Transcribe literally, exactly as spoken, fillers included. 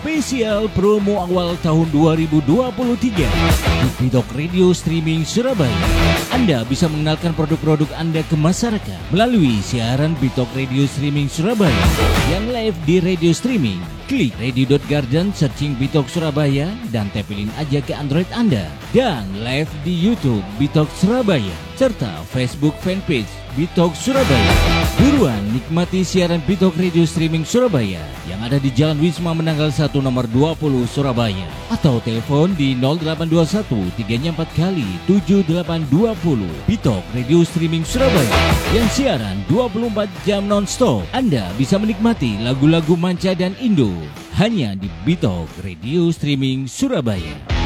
spesial promo awal tahun dua ribu dua puluh tiga di Bitok Radio Streaming Surabaya. Anda bisa mengenalkan produk-produk Anda ke masyarakat melalui siaran Bitok Radio Streaming Surabaya yang live di radio streaming. Klik radio.garden, searching Bitok Surabaya, dan tempelin aja ke Android Anda. Dan live di YouTube Bitok Surabaya, serta Facebook fanpage Bitok Surabaya. Buruan nikmati siaran Bitok Radio Streaming Surabaya yang ada di Jalan Wisma Menanggal satu nomor dua puluh Surabaya. Atau telepon di nol delapan dua satu tiga empat kali tujuh delapan dua nol. Bitok Radio Streaming Surabaya yang siaran dua puluh empat jam non-stop. Anda bisa menikmati lagu-lagu manca dan Indo hanya di Bitok Radio Streaming Surabaya.